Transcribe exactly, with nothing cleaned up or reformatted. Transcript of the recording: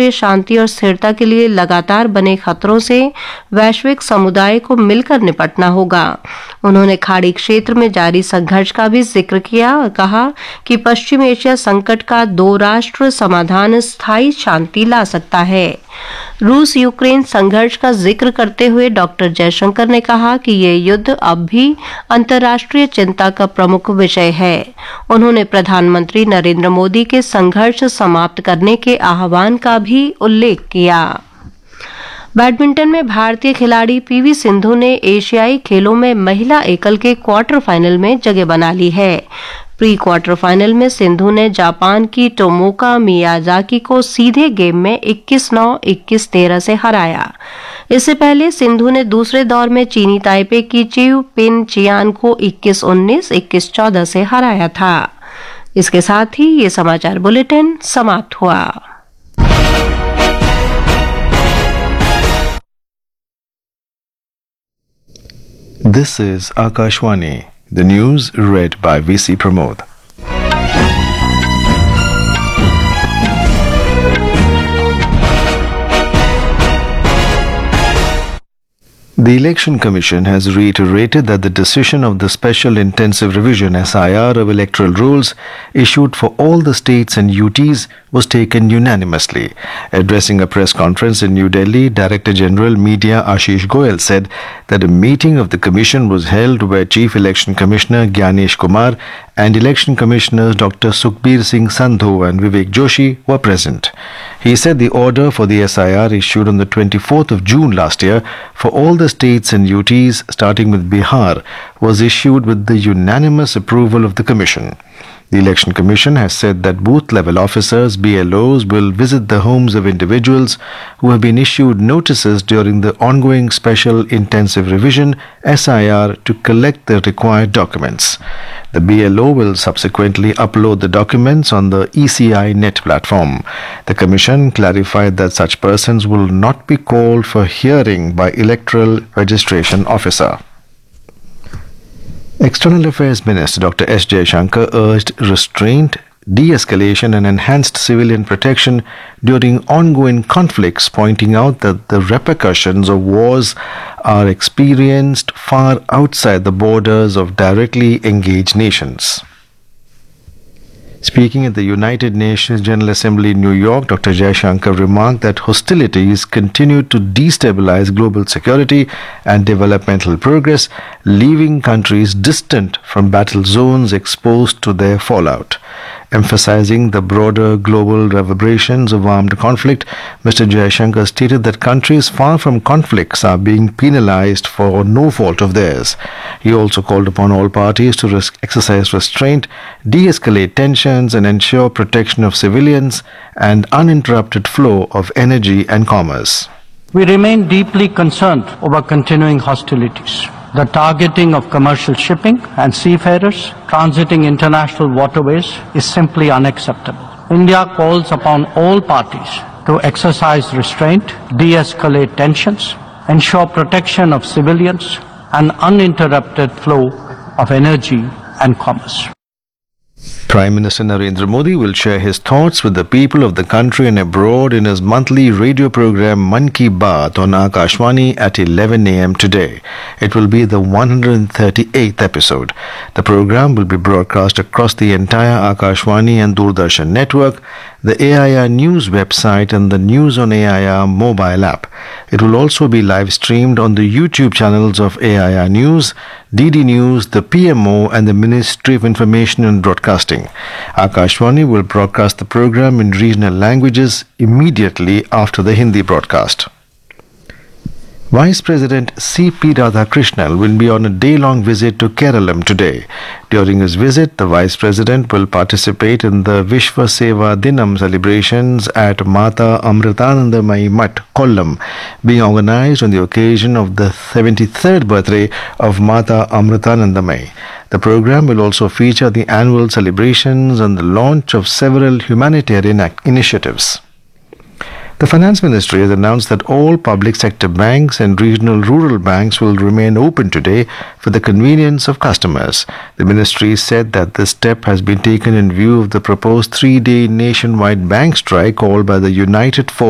अंतर्राष्ट्रीय शांति और स्थिरता के लिए लगातार बने खतरों से वैश्विक समुदाय को मिलकर निपटना होगा। उन्होंने खाड़ी क्षेत्र में जारी संघर्ष का भी जिक्र किया और कहा कि पश्चिम एशिया संकट का दो राष्ट्र समाधान स्थायी शांति ला सकता है। रूस यूक्रेन संघर्ष का जिक्र करते हुए डॉक्टर जयशंकर ने कहा कि ये युद्ध अब भी अंतर्राष्ट्रीय चिंता का प्रमुख विषय है। उन्होंने प्रधानमंत्री नरेंद्र मोदी के संघर्ष समाप्त करने के आह्वान का भी उल्लेख किया। बैडमिंटन में भारतीय खिलाड़ी पीवी सिंधु ने एशियाई खेलों में महिला एकल के क्वार्टर फाइनल में जगह बना ली है। प्री क्वार्टर फाइनल में सिंधु ने जापान की टोमोका मियाजाकी को सीधे गेम में इक्कीस नौ इक्कीस तेरह से हराया। इससे पहले सिंधु ने दूसरे दौर में चीनी ताइपे की चिव पिन चियान को इक्कीस उन्नीस इक्कीस चौदह से हराया था। इसके साथ ही ये समाचार बुलेटिन समाप्त हुआ। This is Akashwani. The news read by V C Pramod. The Election Commission has reiterated that the decision of the Special Intensive Revision S I R of electoral rules issued for all the states and U Ts was taken unanimously. Addressing a press conference in New Delhi, Director General Media Ashish Goyal said that a meeting of the Commission was held where Chief Election Commissioner Gyanesh Kumar and Election Commissioners Doctor Sukhbir Singh Sandhu and Vivek Joshi were present. He said the order for the S I R issued on the twenty-fourth of June last year for all the states and U Ts, starting with Bihar, was issued with the unanimous approval of the Commission. The Election Commission has said that booth-level officers, B L Os, will visit the homes of individuals who have been issued notices during the ongoing Special Intensive Revision S I R to collect the required documents. The B L O will subsequently upload the documents on the E C I Net platform. The Commission clarified that such persons will not be called for hearing by Electoral Registration Officer. External Affairs Minister Doctor S Jaishankar urged restraint, de-escalation and enhanced civilian protection during ongoing conflicts, pointing out that the repercussions of wars are experienced far outside the borders of directly engaged nations. Speaking at the United Nations General Assembly in New York, Doctor Jaishankar remarked that hostilities continue to destabilize global security and developmental progress, leaving countries distant from battle zones exposed to their fallout. Emphasizing the broader global reverberations of armed conflict, Mister Jaishankar stated that countries far from conflicts are being penalized for no fault of theirs. He also called upon all parties to res- exercise restraint, de-escalate tensions and ensure protection of civilians and uninterrupted flow of energy and commerce. We remain deeply concerned over continuing hostilities. The targeting of commercial shipping and seafarers transiting international waterways is simply unacceptable. India calls upon all parties to exercise restraint, de-escalate tensions, ensure protection of civilians, and uninterrupted flow of energy and commerce. Prime Minister Narendra Modi will share his thoughts with the people of the country and abroad in his monthly radio program Mann Ki Baat on Akashwani at eleven a m today. It will be the one hundred thirty-eighth episode. The program will be broadcast across the entire Akashwani and Doordarshan network, the A I R News website and the News on A I R mobile app. It will also be live streamed on the YouTube channels of A I R News, D D News, the P M O and the Ministry of Information and Broadcasting. Akashwani will broadcast the program in regional languages immediately after the Hindi broadcast. Vice President C P Radhakrishnan will be on a day-long visit to Keralam today. During his visit, the Vice President will participate in the Vishwa Seva Dinam celebrations at Mata Amritanandamayi Mutt, Kollam, being organized on the occasion of the seventy-third birthday of Mata Amritanandamayi. The program will also feature the annual celebrations and the launch of several humanitarian act- initiatives. The Finance Ministry has announced that all public sector banks and regional rural banks will remain open today for the convenience of customers. The ministry said that this step has been taken in view of the proposed three-day nationwide bank strike called by the United Forces